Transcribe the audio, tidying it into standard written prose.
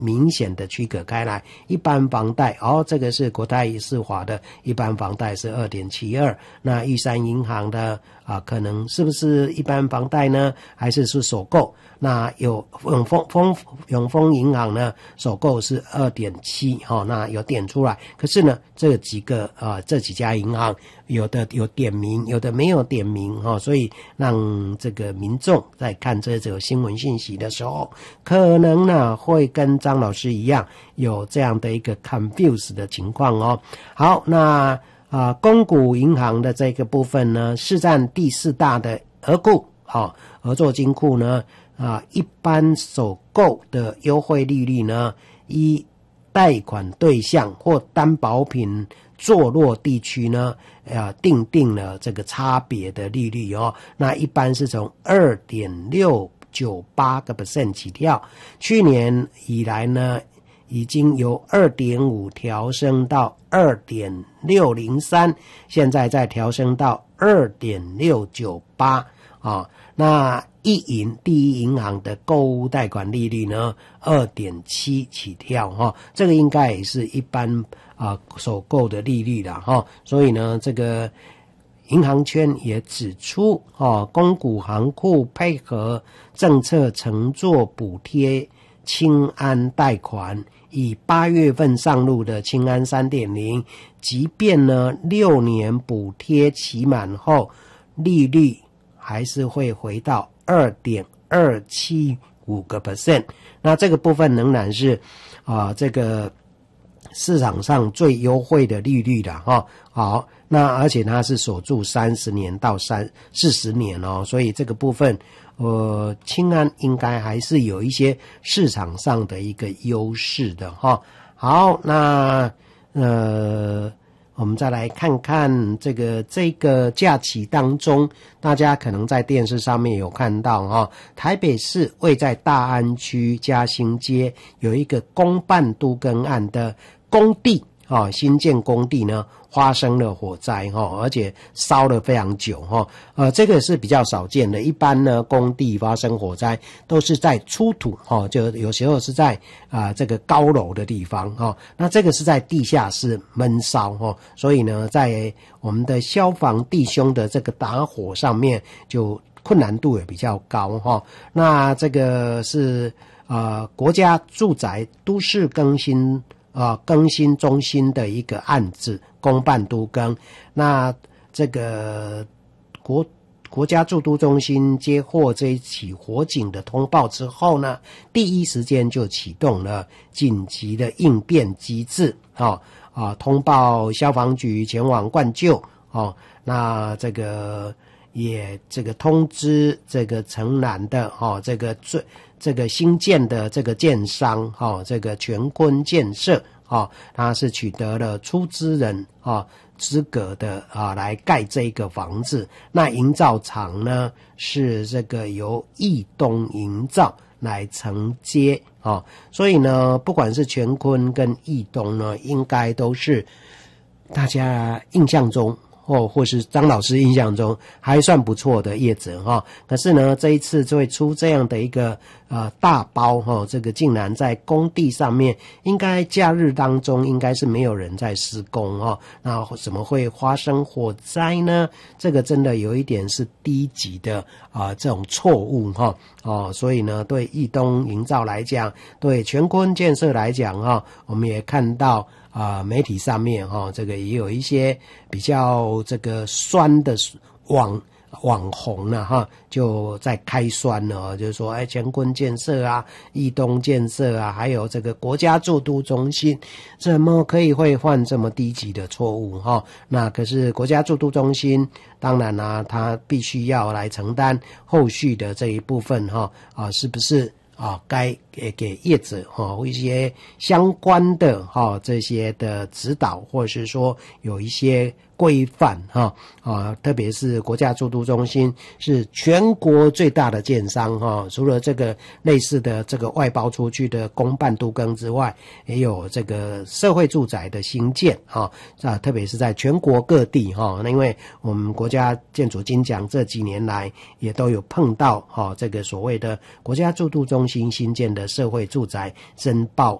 明显的区隔开来。一般房贷这个是国泰世华的一般房贷是 2.72， 那玉山银行的可能是不是一般房贷呢？还是首购？那有永丰银行呢，首购是 2.7 那有点出来。可是呢，这几家银行有的有点名，有的没有点名所以让这个民众在看这种新闻信息的时候，可能呢会跟张老师一样有这样的一个 confuse 的情况好，那公股银行的这个部分呢，市占第4大的合库合作金库呢一般首购的优惠利率呢，依贷款对象或担保品坐落地区呢定了这个差别的利率那一般是从 2.698% 起跳，去年以来呢已经由 2.5 调升到 2.603， 现在再调升到 2.698那第一银行的购物贷款利率呢 2.7 起跳这个应该也是一般首购的利率啦所以呢这个银行圈也指出公股行库配合政策承做补贴青安贷款，以8月份上路的青安 3.0， 即便呢6年补贴期满后，利率还是会回到 2.275%。 那这个部分仍然是这个市场上最优惠的利率的好，那而且它是锁住30年到40年所以这个部分青安应该还是有一些市场上的一个优势的好，那我们再来看看这个假期当中，大家可能在电视上面有看到台北市位在大安区嘉兴街有一个公办都更案的工地新建工地呢发生了火灾而且烧了非常久这个是比较少见的。一般呢工地发生火灾都是在出土就有时候是在这个高楼的地方那这个是在地下室闷烧所以呢在我们的消防弟兄的这个打火上面就困难度也比较高那这个是国家住宅都市更新中心的一个案子，公办都更。那这个国家住都中心接获这一起火警的通报之后呢，第一时间就启动了紧急的应变机制通报消防局前往灌救那这个也通知这个城南的这个新建的这个建商这个全坤建设它是取得了出资人资格的来盖这个房子。那营造厂呢是这个由义东营造来承接所以呢不管是全坤跟义东呢应该都是大家印象中或是张老师印象中还算不错的业者可是呢这一次就会出这样的一个大包这个竟然在工地上面，应该假日当中应该是没有人在施工那怎么会发生火灾呢？这个真的有一点是低级的这种错误所以呢对义东营造来讲，对全坤建设来讲我们也看到媒体上面这个也有一些比较这个酸的网红了就在开酸了就是说全坤建设义东建设还有这个国家住都中心怎么会犯这么低级的错误那可是国家住都中心当然他必须要来承担后续的这一部分是不是该给业者一些相关的这些的指导，或者是说有一些规范哈特别是国家住都中心是全国最大的建商哈，除了这个类似的这个外包出去的公办都更之外，也有这个社会住宅的兴建特别是在全国各地那因为我们国家建筑金奖这几年来也都有碰到这个所谓的国家住都中心新建的社会住宅申报